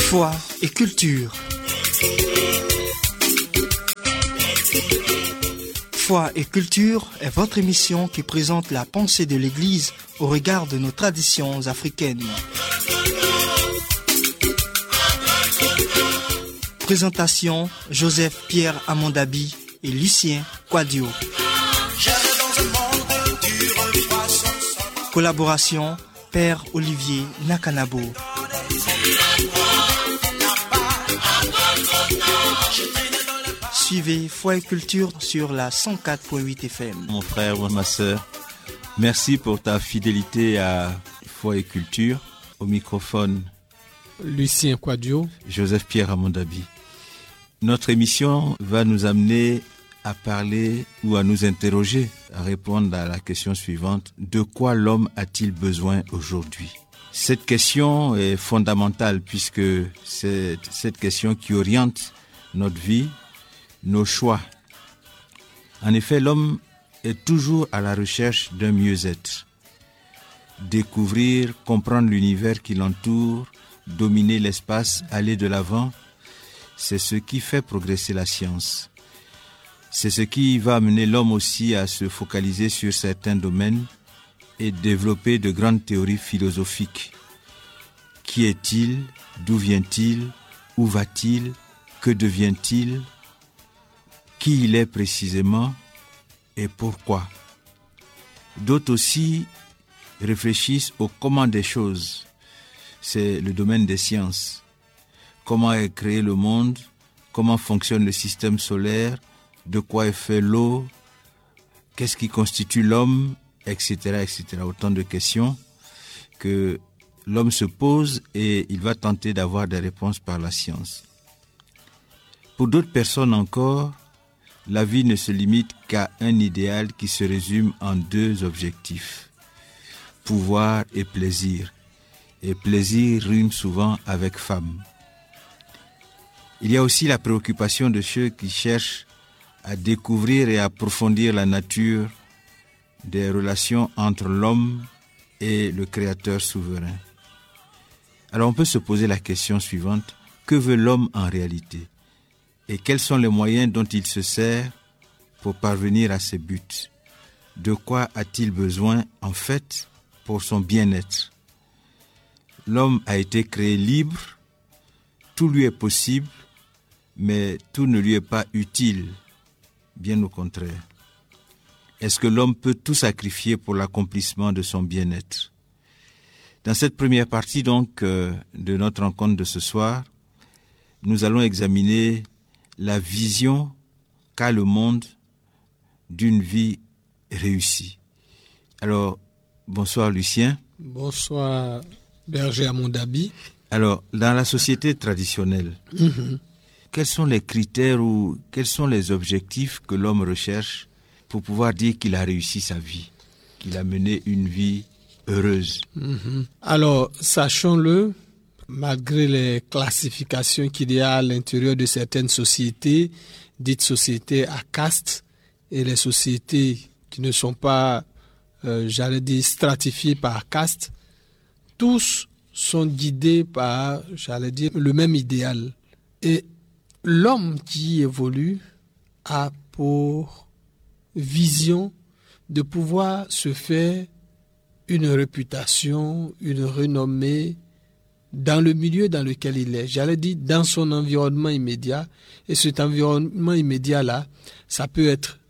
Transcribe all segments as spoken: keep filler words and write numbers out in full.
Foi et culture. Foi et culture est votre émission qui présente la pensée de l'Église au regard de nos traditions africaines. Présentation Joseph Pierre Amondabi et Lucien Quadio. Collaboration Père Olivier Nakanabo. Suivez Foi et Culture sur la cent quatre point huit F M. Mon frère ou ma sœur, merci pour ta fidélité à Foi et Culture. Au microphone, Lucien Quadio, Joseph Pierre Amondabi. Notre émission va nous amener à parler ou à nous interroger, à répondre à la question suivante. De quoi l'homme a-t-il besoin aujourd'hui ? Cette question est fondamentale puisque c'est cette question qui oriente notre vie, nos choix. En effet, l'homme est toujours à la recherche d'un mieux-être. Découvrir, comprendre l'univers qui l'entoure, dominer l'espace, aller de l'avant, c'est ce qui fait progresser la science. C'est ce qui va amener l'homme aussi à se focaliser sur certains domaines et développer de grandes théories philosophiques. Qui est-il ? D'où vient-il ? Où va-t-il ? Que devient-il ? Qui il est précisément et pourquoi ? D'autres aussi réfléchissent au comment des choses. C'est le domaine des sciences. Comment est créé le monde ? Comment fonctionne le système solaire ? De quoi est fait l'eau ? Qu'est-ce qui constitue l'homme ? Etc., et cetera. Autant de questions que l'homme se pose et il va tenter d'avoir des réponses par la science. Pour d'autres personnes encore, la vie ne se limite qu'à un idéal qui se résume en deux objectifs, pouvoir et plaisir. Et plaisir rime souvent avec femme. Il y a aussi la préoccupation de ceux qui cherchent à découvrir et à approfondir la nature des relations entre l'homme et le Créateur souverain. Alors on peut se poser la question suivante, que veut l'homme en réalité ? Et quels sont les moyens dont il se sert pour parvenir à ses buts ? De quoi a-t-il besoin en fait pour son bien-être ? L'homme a été créé libre, tout lui est possible, mais tout ne lui est pas utile, bien au contraire. Est-ce que l'homme peut tout sacrifier pour l'accomplissement de son bien-être ? Dans cette première partie donc euh, de notre rencontre de ce soir, nous allons examiner la vision qu'a le monde d'une vie réussie. Alors, bonsoir Lucien. Bonsoir Berger Amondabi. Alors, dans la société traditionnelle, mm-hmm. quels sont les critères ou quels sont les objectifs que l'homme recherche pour pouvoir dire qu'il a réussi sa vie, qu'il a mené une vie heureuse ? Mm-hmm. Alors, sachons-le, malgré les classifications qu'il y a à l'intérieur de certaines sociétés, dites sociétés à caste, et les sociétés qui ne sont pas, euh, j'allais dire, stratifiées par caste, tous sont guidés par, j'allais dire, le même idéal. Et l'homme qui évolue a pour vision de pouvoir se faire une réputation, une renommée dans le milieu dans lequel il est. J'allais dire dans son environnement immédiat. Et cet environnement immédiat-là, ça peut être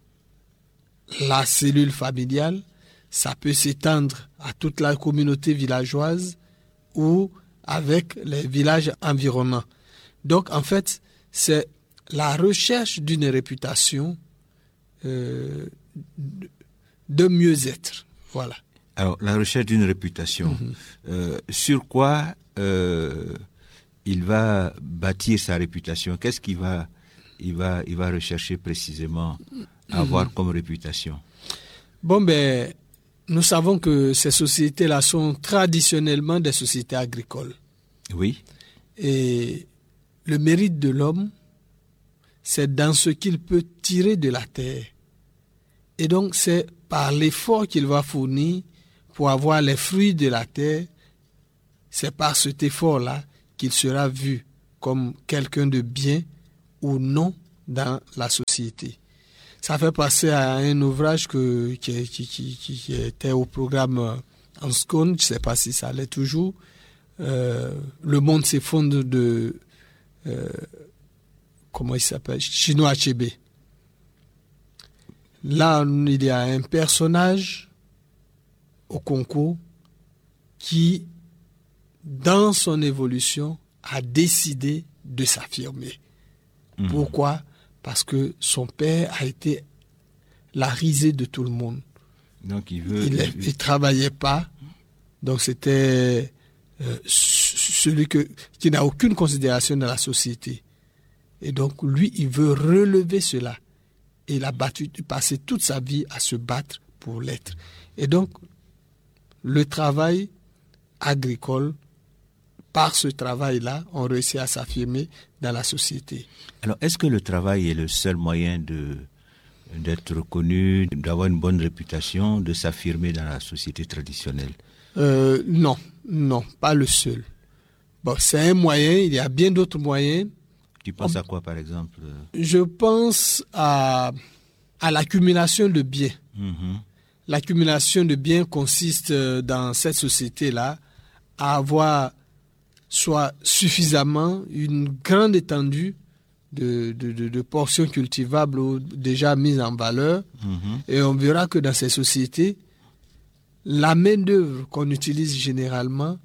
la cellule familiale, ça peut s'étendre à toute la communauté villageoise ou avec les villages environnants. Donc, en fait, c'est la recherche d'une réputation euh, de mieux-être. Voilà. Alors, la recherche d'une réputation, mm-hmm. euh, sur quoi euh, il va bâtir sa réputation ? Qu'est-ce qu'il va, il va, il va rechercher précisément à avoir mm-hmm. comme réputation ? Bon, ben, nous savons que ces sociétés-là sont traditionnellement des sociétés agricoles. Oui. Et le mérite de l'homme, c'est dans ce qu'il peut tirer de la terre. Et donc, c'est par l'effort qu'il va fournir pour avoir les fruits de la terre, c'est par cet effort-là qu'il sera vu comme quelqu'un de bien ou non dans la société. Ça fait penser à un ouvrage que, qui, qui, qui, qui était au programme en seconde, je ne sais pas si ça l'est toujours. Euh, le monde s'effondre de... Euh, comment il s'appelle? Chinua Achebe. Là, il y a un personnage au concours qui, dans son évolution, a décidé de s'affirmer. Mmh. Pourquoi? Parce que son père a été la risée de tout le monde. Donc il veut... Il ne travaillait pas. Donc c'était euh, celui que, qui n'a aucune considération dans la société. Et donc lui, il veut relever cela. Et il a battu, passé toute sa vie à se battre pour l'être. Et donc, le travail agricole, par ce travail-là, on réussit à s'affirmer dans la société. Alors, est-ce que le travail est le seul moyen de, d'être reconnu, d'avoir une bonne réputation, de s'affirmer dans la société traditionnelle? euh, Non, non, pas le seul. Bon, c'est un moyen, il y a bien d'autres moyens. Tu penses à quoi, par exemple? Je pense à, à l'accumulation de biens. Mm-hmm. L'accumulation de biens consiste dans cette société-là à avoir soit suffisamment une grande étendue de, de, de, de portions cultivables ou déjà mises en valeur. Mm-hmm. Et on verra que dans ces sociétés, la main-d'œuvre qu'on utilise généralement,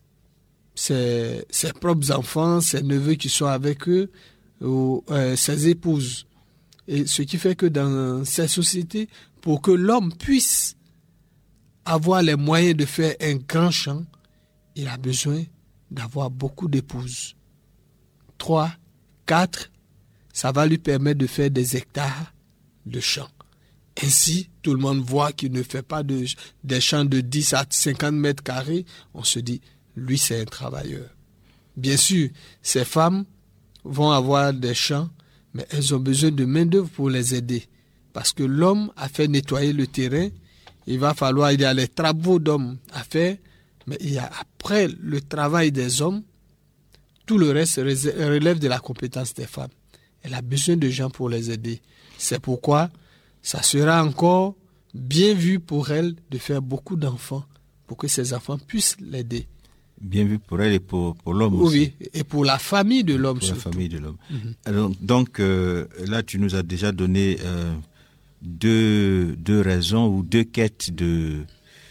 c'est ses propres enfants, ses neveux qui sont avec eux, ou euh, ses épouses. Et ce qui fait que dans ces sociétés, pour que l'homme puisse avoir les moyens de faire un grand champ, il a besoin d'avoir beaucoup d'épouses. Trois, quatre, ça va lui permettre de faire des hectares de champs. Ainsi, tout le monde voit qu'il ne fait pas de, des champs de dix à cinquante mètres carrés. On se dit, lui, c'est un travailleur. Bien sûr, ces femmes vont avoir des champs, mais elles ont besoin de main-d'œuvre pour les aider. Parce que l'homme a fait nettoyer le terrain, il va falloir, il y a les travaux d'hommes à faire, mais il y a après le travail des hommes, tout le reste relève de la compétence des femmes. Elle a besoin de gens pour les aider. C'est pourquoi ça sera encore bien vu pour elle de faire beaucoup d'enfants, pour que ses enfants puissent l'aider. Bien vu pour elle et pour, pour l'homme oui, aussi. Oui, et pour la famille de l'homme pour surtout. la famille de l'homme. Mm-hmm. Alors, donc, euh, là, tu nous as déjà donné euh, deux, deux raisons ou deux quêtes de,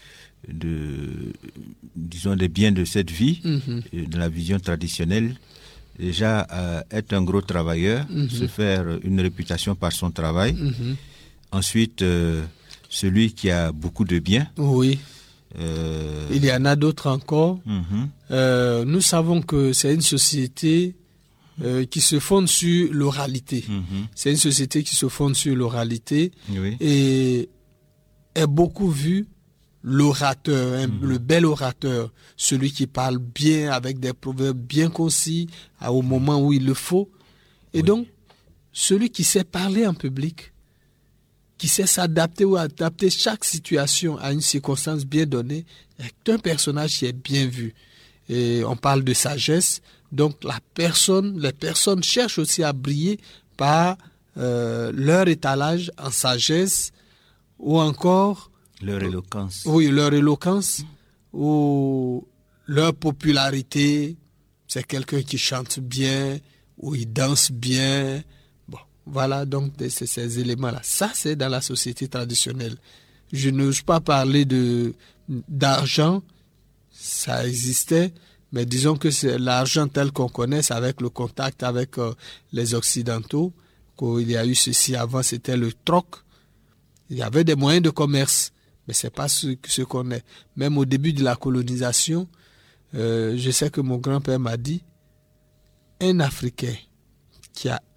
de, disons, des biens de cette vie, mm-hmm. de la vision traditionnelle. Déjà, euh, être un gros travailleur, mm-hmm. se faire une réputation par son travail. Mm-hmm. Ensuite, euh, celui qui a beaucoup de biens. Oui. Euh... Il y en a d'autres encore. Mm-hmm. Euh, nous savons que c'est une société euh, qui se fonde sur l'oralité. Mm-hmm. C'est une société qui se fonde sur l'oralité oui. et est beaucoup vu l'orateur, hein, mm-hmm. le bel orateur, celui qui parle bien avec des proverbes bien concis au moment où il le faut. Et oui. donc, celui qui sait parler en public, qui sait s'adapter ou adapter chaque situation à une circonstance bien donnée, est un personnage qui est bien vu. Et on parle de sagesse, donc la personne, les personnes cherchent aussi à briller par euh, leur étalage en sagesse ou encore... Leur éloquence. Oui, leur éloquence ou leur popularité. C'est quelqu'un qui chante bien ou il danse bien. Voilà donc ces, ces éléments-là. Ça, c'est dans la société traditionnelle. Je n'ose pas parler de, d'argent, ça existait, mais disons que c'est l'argent tel qu'on connaît, c'est avec le contact avec euh, les Occidentaux, qu'il y a eu ceci avant, c'était le troc. Il y avait des moyens de commerce, mais ce n'est pas ce, ce qu'on est. Même au début de la colonisation, euh, je sais que mon grand-père m'a dit, un Africain qui a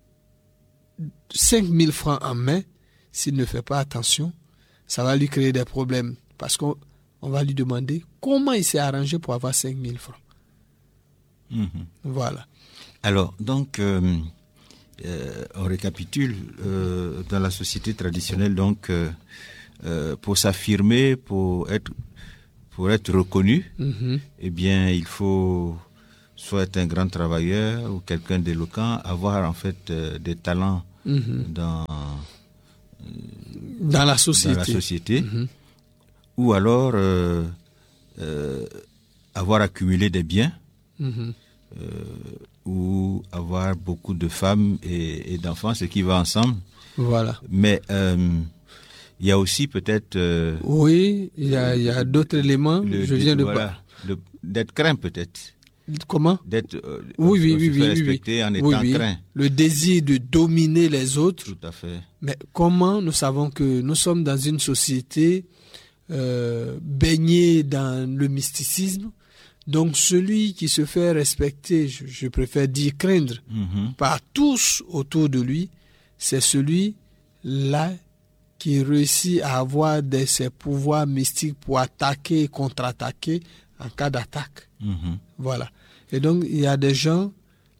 cinq mille francs en main, s'il ne fait pas attention, ça va lui créer des problèmes. Parce qu'on on va lui demander comment il s'est arrangé pour avoir cinq mille francs. Mmh. Voilà. Alors, donc, euh, euh, on récapitule. Euh, dans la société traditionnelle, donc, euh, euh, pour s'affirmer, pour être, pour être reconnu, mmh. eh bien, il faut soit un grand travailleur ou quelqu'un d'éloquent, avoir en fait euh, des talents mm-hmm. dans, euh, dans la société, dans la société mm-hmm. ou alors euh, euh, avoir accumulé des biens mm-hmm. euh, ou avoir beaucoup de femmes et, et d'enfants, ce qui va ensemble. Voilà. Mais euh, il y a aussi peut-être... Euh, oui, il y a, il y a d'autres éléments. Le, je viens de voilà, le, d'être craint peut-être. Comment? D'être, euh, oui, oui, on oui, se fait oui, respecter oui. en étant oui, oui. craint. Le désir de dominer les autres. Tout à fait. Mais comment nous savons que nous sommes dans une société euh, baignée dans le mysticisme? Donc celui qui se fait respecter, je, je préfère dire craindre, mm-hmm. par tous autour de lui, c'est celui-là qui réussit à avoir des, ses pouvoirs mystiques pour attaquer et contre-attaquer en cas d'attaque. Mm-hmm. Voilà. Et donc, il y a des gens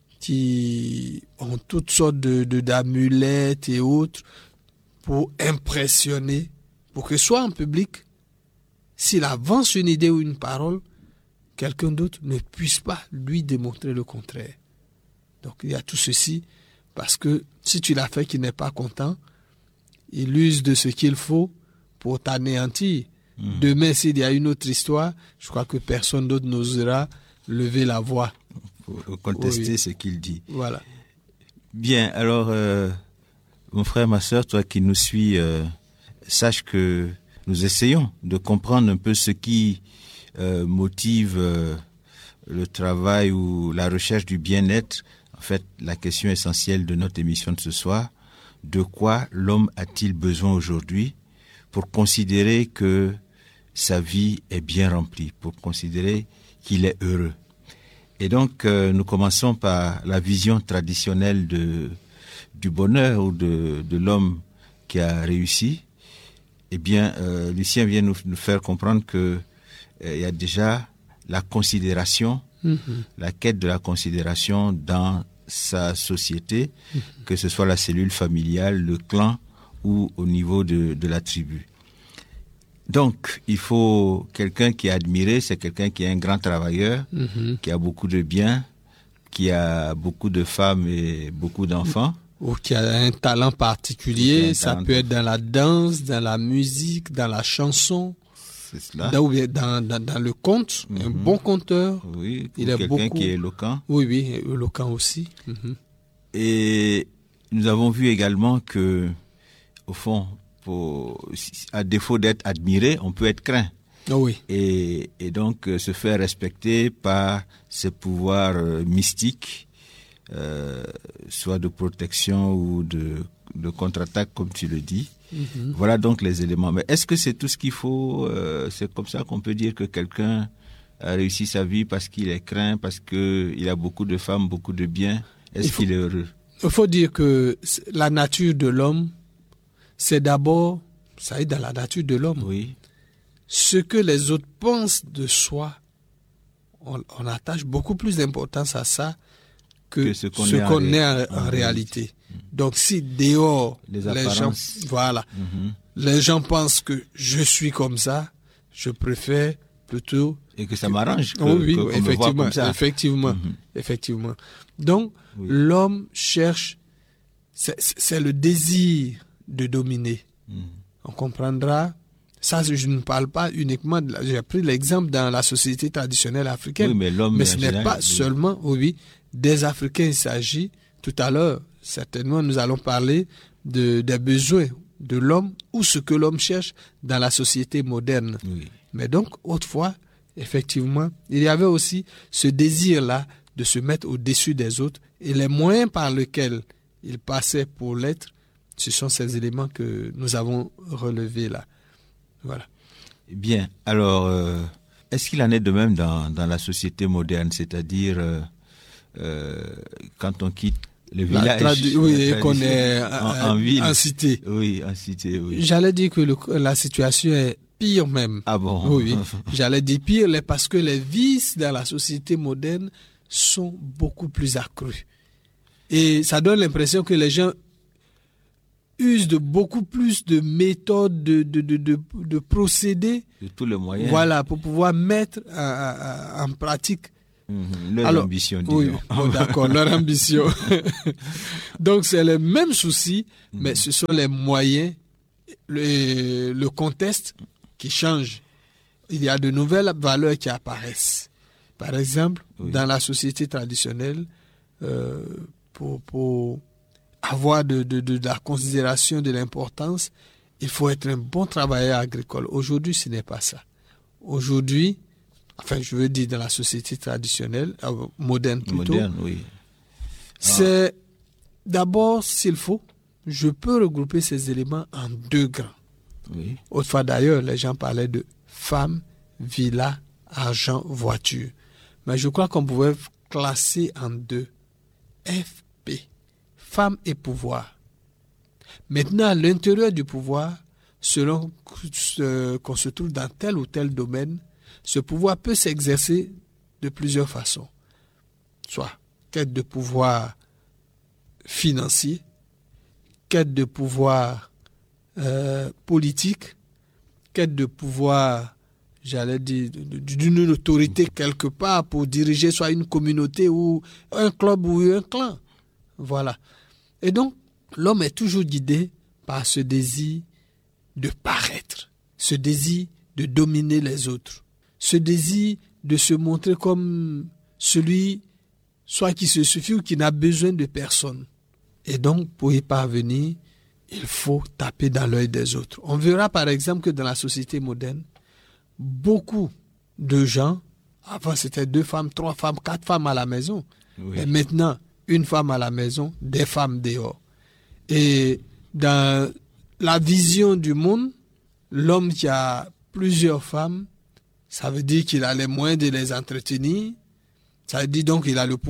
qui ont toutes sortes de, de, d'amulettes et autres pour impressionner, pour que soit en public, s'il avance une idée ou une parole, quelqu'un d'autre ne puisse pas lui démontrer le contraire. Donc, il y a tout ceci, parce que si tu l'as fait qu'il n'est pas content, il use de ce qu'il faut pour t'anéantir. Mmh. Demain, s'il y a une autre histoire, je crois que personne d'autre n'osera lever la voix. Pour contester oui. ce qu'il dit. Voilà. Bien, alors, euh, mon frère, ma soeur, toi qui nous suis, euh, sache que nous essayons de comprendre un peu ce qui euh, motive euh, le travail ou la recherche du bien-être. En fait, la question essentielle de notre émission de ce soir, de quoi l'homme a-t-il besoin aujourd'hui pour considérer que sa vie est bien remplie, pour considérer qu'il est heureux. Et donc, euh, nous commençons par la vision traditionnelle de, du bonheur ou de, de l'homme qui a réussi. Eh bien, euh, Lucien vient nous, nous faire comprendre qu'il euh, y a déjà la considération, mm-hmm. la quête de la considération dans sa société, mmh. que ce soit la cellule familiale, le clan ou au niveau de, de la tribu. Donc, il faut quelqu'un qui est admiré, c'est quelqu'un qui est un grand travailleur, mmh. qui a beaucoup de biens, qui a beaucoup de femmes et beaucoup d'enfants. Ou qui a un talent particulier, un ça talent peut être dans la danse, dans la musique, dans la chanson. C'est cela. Dans, dans, dans, dans le conte, mm-hmm. un bon conteur. Oui, il est quelqu'un beaucoup... qui est éloquent. Oui, oui, éloquent aussi. Mm-hmm. Et nous avons vu également que, au fond, pour, à défaut d'être admiré, on peut être craint. Oh oui. Et, et donc euh, se faire respecter par ses pouvoirs euh, mystiques, euh, soit de protection ou de, de contre-attaque, comme tu le dis. Mm-hmm. Voilà donc les éléments. Mais est-ce que c'est tout ce qu'il faut? euh, C'est comme ça qu'on peut dire que quelqu'un a réussi sa vie parce qu'il est craint, parce qu'il a beaucoup de femmes, beaucoup de biens? Est-ce faut, qu'il est heureux? Il faut dire que la nature de l'homme, c'est d'abord, ça est dans la nature de l'homme. Oui. Ce que les autres pensent de soi, on, on attache beaucoup plus d'importance à ça que, que ce qu'on, ce est, qu'on en est en, en, en réalité. réalité. Donc si dehors, les, les gens, voilà, mm-hmm. les gens pensent que je suis comme ça, je préfère plutôt... Et que ça m'arrange. Que, oh, oui, que, oui effectivement, comme ça. effectivement, mm-hmm. effectivement. Donc, oui. l'homme cherche, c'est, c'est le désir de dominer. Mm. On comprendra, ça je ne parle pas uniquement, de la, j'ai pris l'exemple dans la société traditionnelle africaine, oui, mais, l'homme mais ce n'est général, pas oui. seulement, oui, des Africains, il s'agit, tout à l'heure, certainement nous allons parler de, des besoins de l'homme ou ce que l'homme cherche dans la société moderne. Oui. Mais donc, autrefois, effectivement, il y avait aussi ce désir-là de se mettre au-dessus des autres et les moyens par lesquels il passait pour l'être, ce sont ces éléments que nous avons relevés là. Voilà. Bien, alors, euh, est-ce qu'il en est de même dans, dans la société moderne, c'est-à-dire euh, euh, quand on quitte le village, tradu- oui, qu'on est en, en, en ville, en cité. Oui, en cité, oui. J'allais dire que le, la situation est pire même. Ah bon? Oui, j'allais dire pire parce que les vices dans la société moderne sont beaucoup plus accrus. Et ça donne l'impression que les gens usent de beaucoup plus de méthodes, de, de, de, de, de procédés. De tous les moyens. Voilà, pour pouvoir mettre en, en pratique Mmh, leur Alors, ambition, oui, disons. bon, d'accord, leur ambition. Donc, c'est le même souci, mmh. mais ce sont les moyens, le, le contexte qui change. Il y a de nouvelles valeurs qui apparaissent. Par exemple, oui. dans la société traditionnelle, euh, pour, pour avoir de, de, de, de la considération, de l'importance, il faut être un bon travailleur agricole. Aujourd'hui, ce n'est pas ça. Aujourd'hui, enfin, je veux dire dans la société traditionnelle, euh, moderne plutôt, moderne, oui. c'est ah. d'abord, s'il faut, je peux regrouper ces éléments en deux grands. Oui. Autrefois d'ailleurs, les gens parlaient de femmes, villa, argent, voiture. Mais je crois qu'on pouvait classer en deux. F P, femmes et pouvoir. Maintenant, à l'intérieur du pouvoir, selon qu'on se trouve dans tel ou tel domaine, ce pouvoir peut s'exercer de plusieurs façons. Soit quête de pouvoir financier, quête de pouvoir euh, politique, quête de pouvoir, j'allais dire, d'une autorité quelque part pour diriger soit une communauté ou un club ou un clan. Voilà. Et donc, l'homme est toujours guidé par ce désir de paraître, ce désir de dominer les autres, ce désir de se montrer comme celui soit qui se suffit ou qui n'a besoin de personne. Et donc, pour y parvenir, il faut taper dans l'œil des autres. On verra par exemple que dans la société moderne, beaucoup de gens, avant c'était deux femmes, trois femmes, quatre femmes à la maison, oui. Et maintenant, une femme à la maison, des femmes dehors. Et dans la vision du monde, l'homme qui a plusieurs femmes, ça veut dire qu'il a les moyens de les entretenir, ça veut dire donc qu'il a le pouvoir